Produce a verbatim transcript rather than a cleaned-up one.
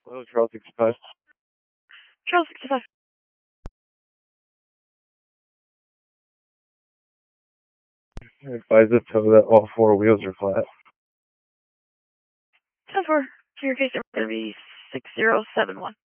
Hello, Charles sixty-five. Charles sixty-five. Advise the tow that all four wheels are flat. ten four. To your case, number going to be six zero seven one.